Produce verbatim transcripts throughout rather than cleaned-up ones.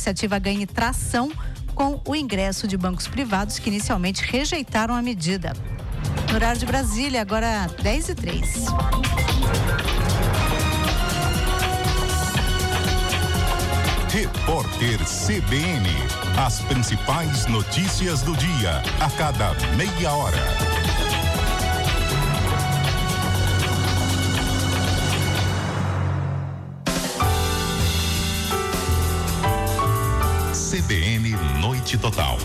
iniciativa ganhe tração com o ingresso de bancos privados que inicialmente rejeitaram a medida. No horário de Brasília, agora dez e três. Repórter C B N. As principais notícias do dia, a cada meia hora. C B N Noite Total.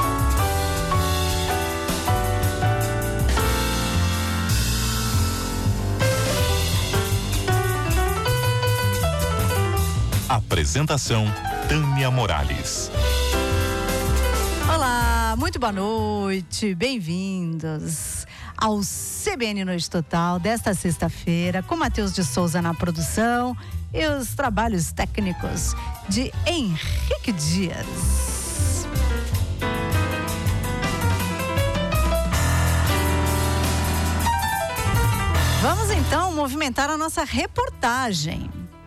Apresentação Tânia Morales. Olá, muito boa noite, bem-vindos ao C B N Noite Total desta sexta-feira, com Matheus de Souza na produção e os trabalhos técnicos de Henrique Dias. Vamos então movimentar a nossa reportagem.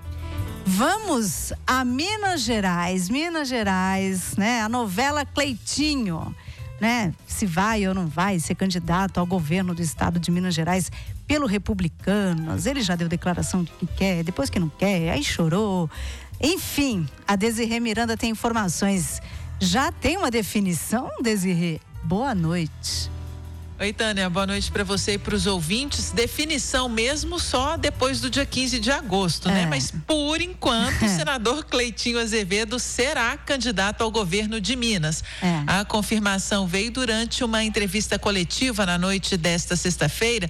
Vamos a Minas Gerais, Minas Gerais, né? A novela Cleitinho, né? Se vai ou não vai ser candidato ao governo do estado de Minas Gerais pelo Republicanos. Ele já deu declaração de que quer, depois que não quer, aí chorou. Enfim, a Desirê Miranda tem informações. Já tem uma definição, Desirê? Boa noite. Oi, Tânia, boa noite para você e para os ouvintes. Definição mesmo só depois do dia quinze de agosto, é. né? Mas por enquanto o senador Cleitinho Azevedo será candidato ao governo de Minas. É. A confirmação veio durante uma entrevista coletiva na noite desta sexta-feira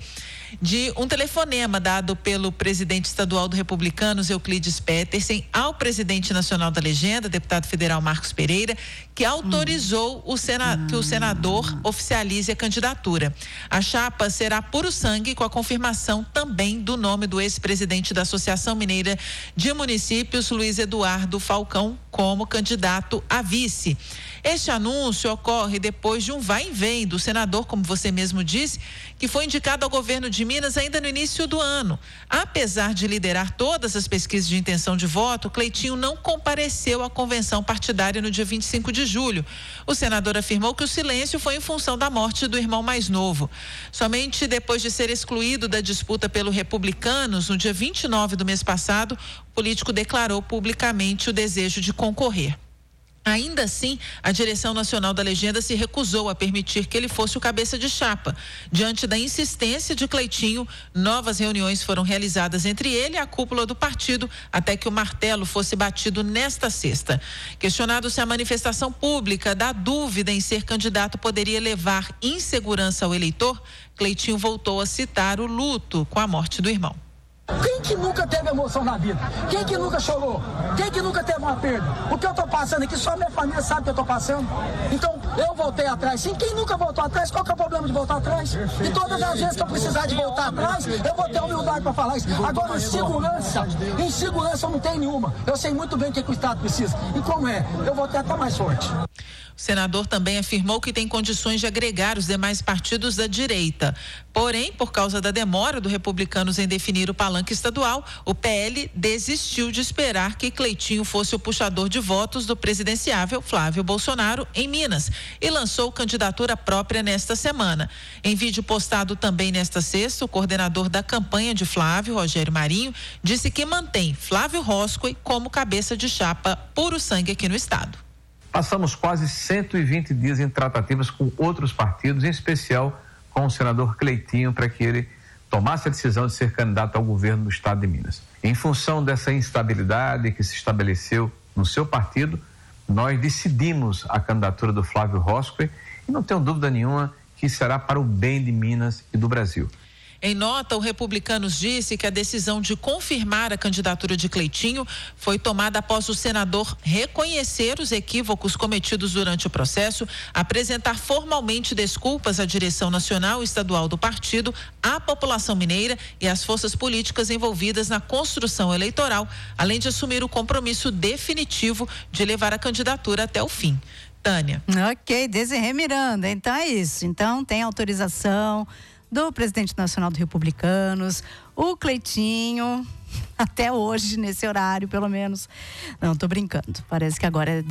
de um telefonema dado pelo presidente estadual do Republicanos, Euclides Petersen, ao presidente nacional da legenda, deputado federal Marcos Pereira, que autorizou hum. o sena, hum. que o senador oficialize a candidatura. A chapa será puro sangue, com a confirmação também do nome do ex-presidente da Associação Mineira de Municípios, Luiz Eduardo Falcão, como candidato a vice. Este anúncio ocorre depois de um vai e vem do senador, como você mesmo disse, que foi indicado ao governo de Minas ainda no início do ano. Apesar de liderar todas as pesquisas de intenção de voto, Cleitinho não compareceu à convenção partidária no dia vinte e cinco de julho. O senador afirmou que o silêncio foi em função da morte do irmão mais novo. Somente depois de ser excluído da disputa pelo Republicanos, no dia vinte e nove do mês passado, o político declarou publicamente o desejo de concorrer. Ainda assim, a direção nacional da legenda se recusou a permitir que ele fosse o cabeça de chapa. Diante da insistência de Cleitinho, novas reuniões foram realizadas entre ele e a cúpula do partido, até que o martelo fosse batido nesta sexta. Questionado se a manifestação pública da dúvida em ser candidato poderia levar insegurança ao eleitor, Cleitinho voltou a citar o luto com a morte do irmão. Quem que nunca teve emoção na vida? Quem que nunca chorou? Quem que nunca teve uma perda? O que eu tô passando aqui, só minha família sabe o que eu tô passando. Então, eu voltei atrás. Sim, quem nunca voltou atrás, qual que é o problema de voltar atrás? E todas as vezes que eu precisar de voltar atrás, eu vou ter humildade para falar isso. Agora, insegurança, insegurança eu não tenho nenhuma. Eu sei muito bem o que, que o Estado precisa. E como é? Eu vou ter até mais sorte. O senador também afirmou que tem condições de agregar os demais partidos da direita. Porém, por causa da demora do Republicanos em definir o palanque estadual, o P L desistiu de esperar que Cleitinho fosse o puxador de votos do presidenciável Flávio Bolsonaro em Minas e lançou candidatura própria nesta semana. Em vídeo postado também nesta sexta, o coordenador da campanha de Flávio, Rogério Marinho, disse que mantém Flávio Roscoe como cabeça de chapa puro sangue aqui no estado. Passamos quase cento e vinte dias em tratativas com outros partidos, em especial com o senador Cleitinho, para que ele tomasse a decisão de ser candidato ao governo do estado de Minas. Em função dessa instabilidade que se estabeleceu no seu partido, nós decidimos a candidatura do Flávio Roscoe e não tenho dúvida nenhuma que será para o bem de Minas e do Brasil. Em nota, o Republicanos disse que a decisão de confirmar a candidatura de Cleitinho foi tomada após o senador reconhecer os equívocos cometidos durante o processo, apresentar formalmente desculpas à direção nacional e estadual do partido, à população mineira e às forças políticas envolvidas na construção eleitoral, além de assumir o compromisso definitivo de levar a candidatura até o fim. Tânia. Ok, Desirê Miranda, então é isso. Então tem autorização do presidente nacional do Republicanos, o Cleitinho, até hoje, nesse horário, pelo menos. Não, tô brincando. Parece que agora é